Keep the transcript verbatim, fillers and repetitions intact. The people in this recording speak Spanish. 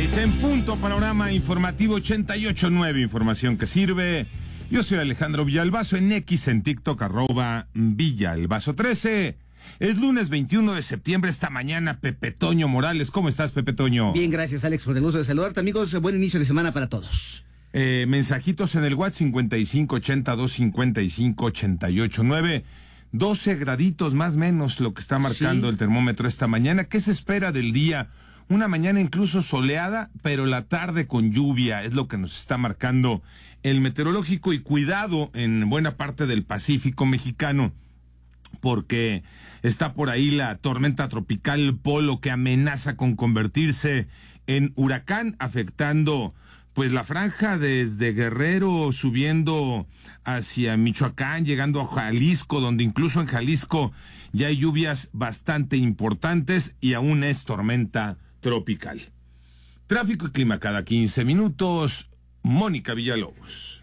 seis en punto, panorama informativo ochenta y ocho punto nueve, información que sirve. Yo soy Alejandro Villalbazo, en X, en TikTok, arroba Villalbazo trece. Es lunes veintiuno de septiembre, esta mañana Pepe Toño Morales. ¿Cómo estás, Pepe Toño? Bien, gracias, Alex, por el gusto de saludarte, amigos. Buen inicio de semana para todos. Eh, mensajitos en el WhatsApp cincuenta y cinco ochenta, doscientos cincuenta y cinco, ochenta y ocho nueve. doce graditos más o menos lo que está marcando sí. el termómetro esta mañana. ¿Qué se espera del día? Una mañana incluso soleada, pero la tarde con lluvia, es lo que nos está marcando el meteorológico. Y cuidado en buena parte del Pacífico mexicano, porque está por ahí la tormenta tropical Polo, que amenaza con convertirse en huracán, afectando pues la franja desde Guerrero, subiendo hacia Michoacán, llegando a Jalisco, donde incluso en Jalisco ya hay lluvias bastante importantes y aún es tormenta tropical. Tráfico y clima cada quince minutos. Mónica Villalobos.